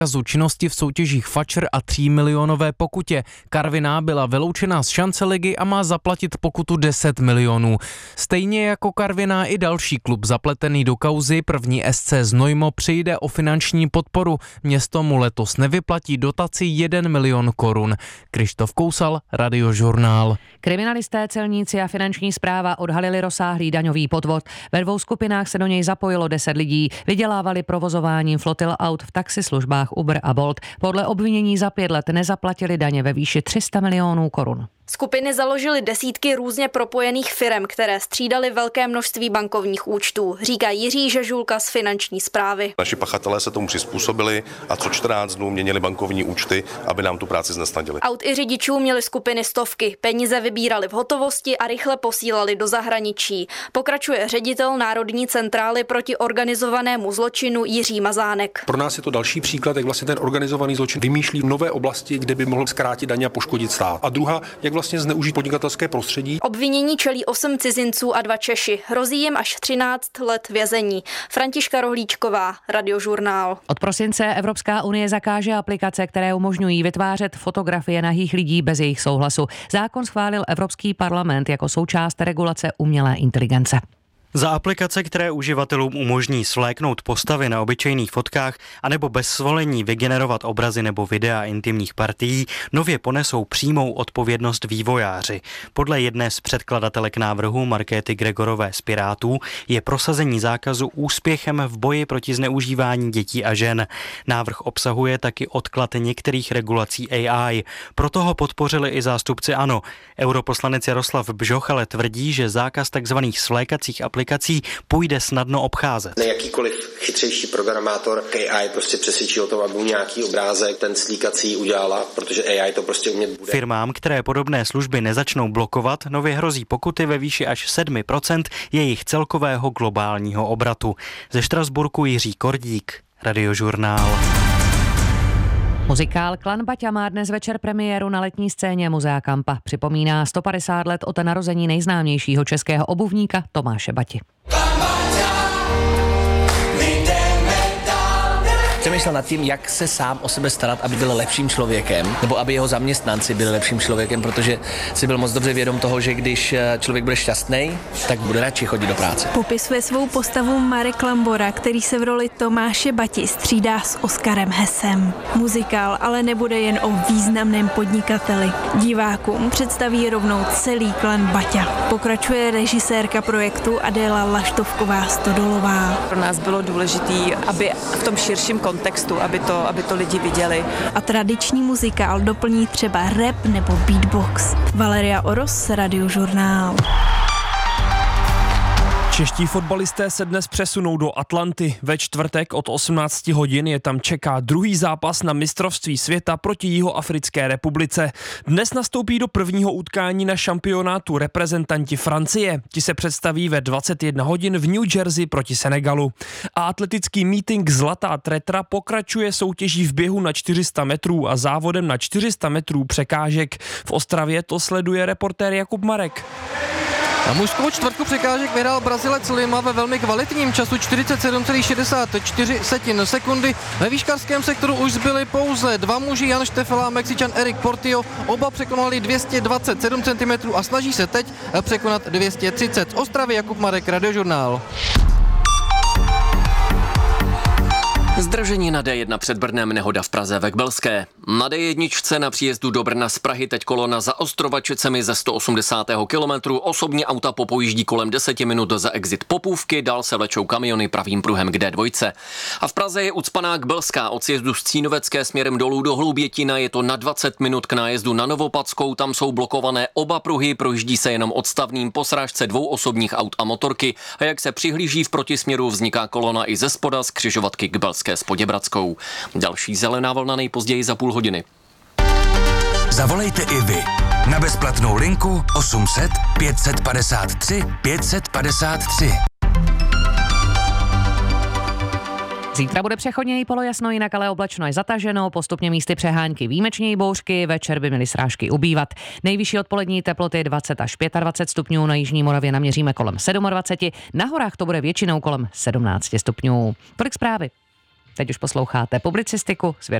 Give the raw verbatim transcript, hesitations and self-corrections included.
zákazu činnosti v soutěžích Fatscher a tří milionové pokutě. Karviná byla vyloučena z šance ligy a má zaplatit pokutu deset milionů. Stejně jako Karviná i další klub zapletený do kauzy, první S C Znojmo, přijde o finanční podporu. Město mu letos nevyplatí dotaci jeden milion korun. Krištof Kousal, Radiožurnál. Kriminalisté, celníci a finanční správa odhalili rozsáhlý daňový podvod. Ve dvou skupinách se do něj zapojilo deset lidí. Vydělávali provozováním flotil aut v taxislužbách Uber a Bolt. Podle obvinění za pět let nezaplatili daně ve výši tři sta milionů korun. Skupiny založily desítky různě propojených firem, které střídaly velké množství bankovních účtů, říká Jiří Žežulka z finanční správy. Naši pachatelé se tomu přizpůsobili a co čtrnáct dnů měnili bankovní účty, aby nám tu práci znesnadili. Aut i řidičů měli skupiny stovky, peníze vybírali v hotovosti a rychle posílali do zahraničí. Pokračuje ředitel Národní centrály proti organizovanému zločinu Jiří Mazánek. Pro nás je to další příklad, jak vlastně ten organizovaný zločin vymýšlí nové oblasti, kde by mohl zkrátit daně a poškodit stát. A druhá, jak vlastně zneužít podnikatelské prostředí. Obvinění čelí osm cizinců a dva Češi. Hrozí jim až třináct let vězení. Františka Rohlíčková, Radiožurnál. Od prosince Evropská unie zakáže aplikace, které umožňují vytvářet fotografie nahých lidí bez jejich souhlasu. Zákon schválil Evropský parlament jako součást regulace umělé inteligence. Za aplikace, které uživatelům umožní svléknout postavy na obyčejných fotkách anebo bez svolení vygenerovat obrazy nebo videa intimních partií, nově ponesou přímou odpovědnost vývojáři. Podle jedné z předkladatelek návrhu Markéty Gregorové z Pirátů je prosazení zákazu úspěchem v boji proti zneužívání dětí a žen. Návrh obsahuje taky odklad některých regulací A I. Proto ho podpořili i zástupci ANO. Europoslanec Jaroslav Bžoch ale tvrdí, že zákaz takzvaných svlékacích aplikací aplikací půjde snadno obcházet. Jakýkoliv chytřejší programátor A I prostě přesvědčí o tom, aby mu nějaký obrázek ten slíkací udělala, protože A I to prostě umět bude. Firmám, které podobné služby nezačnou blokovat, nově hrozí pokuty ve výši až sedm procent jejich celkového globálního obratu. Ze Štrasburku Jiří Kordík, Radiožurnál. Muzikál Klan Baťa má dnes večer premiéru na letní scéně Muzea Kampa. Připomíná sto padesát let od narození nejznámějšího českého obuvníka Tomáše Bati. Přemýšlel nad tím, jak se sám o sebe starat, aby byl lepším člověkem, nebo aby jeho zaměstnanci byli lepším člověkem, protože si byl moc dobře vědom toho, že když člověk bude šťastný, tak bude radši chodit do práce. Popisuje svou postavu Marek Lambora, který se v roli Tomáše Bati střídá s Oskarem Hessem. Muzikál ale nebude jen o významném podnikateli. Divákům představí rovnou celý klan Baťa. Pokračuje režisérka projektu Adéla Laštovková Stodolová. Pro nás bylo důležité, aby v tom širším kontextu, aby to, aby to lidi viděli. A tradiční muzikál doplní třeba rap nebo beatbox. Valeria Oros, Radiožurnál. Čeští fotbalisté se dnes přesunou do Atlanty. Ve čtvrtek od osmnáct hodin je tam čeká druhý zápas na mistrovství světa proti Jihoafrické republice. Dnes nastoupí do prvního utkání na šampionátu reprezentanti Francie. Ti se představí ve dvacet jedna hodin v New Jersey proti Senegalu. A atletický meeting Zlatá tretra pokračuje soutěží v běhu na čtyři sta metrů a závodem na čtyři sta metrů překážek. V Ostravě to sleduje reportér Jakub Marek. Na mužskou čtvrtku překážek vyhrál Brazilec Lima ve velmi kvalitním času čtyřicet sedm celá šedesát čtyři sekundy. Ve výškarském sektoru už zbyli pouze dva muži, Jan Štefel a Mexičan Erik Portillo. Oba překonali dvě stě dvacet sedm centimetrů a snaží se teď překonat dvě stě třicet. Z Ostravy Jakub Marek, Radiožurnál. Zdržení na D jedna před Brnem, nehoda v Praze ve Kbelské. Na D jedna na příjezdu do Brna z Prahy teď kolona za Ostrovačicemi ze sto osmdesát kilometrů. Osobní auta popojíždí kolem deset minut za exit Popůvky, dál se vlečou kamiony pravým pruhem k D dva. A v Praze je ucpaná Kbelská od sjezdu z Cínovecké směrem dolů do Hloubětina. Je to na dvacet minut k nájezdu na Novopadskou, tam jsou blokované oba pruhy, projíždí se jenom odstavným po srážce dvou osobních aut a motorky. A jak se přihlíží v protisměru, vzniká kolona i ze spoda z křižovatky Kbelské s Poděbradskou. Další zelená vlna nejpozději za půl hodiny. Zavolejte i vy na bezplatnou linku osm set pět set padesát tři pět set padesát tři. Zítra bude přechodněji polojasno, jinak ale oblačno je zataženo, postupně místy přehánky, výjimečněji bouřky, večer by měly srážky ubývat. Nejvyšší odpolední teploty dvacet až dvacet pět stupňů, na jižní Moravě naměříme kolem dvacet sedm, na horách to bude většinou kolem sedmnáct stupňů. Tolik zprávy. Teď už posloucháte publicistiku s